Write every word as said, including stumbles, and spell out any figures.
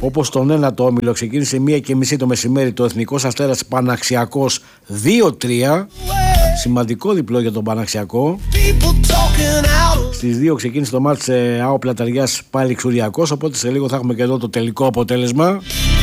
Όπως τον ένατο όμιλο ξεκίνησε μία και μισή το μεσημέρι το Εθνικός Αστέρας Παναξιακός δύο τρία. Σημαντικό διπλό για τον Παναξιακό. Στις δύο ξεκίνησε το μάτς ε, ΑΟ Πλαταριάς πάλι Ξουριακός, οπότε σε λίγο θα έχουμε και εδώ το τελικό αποτέλεσμα.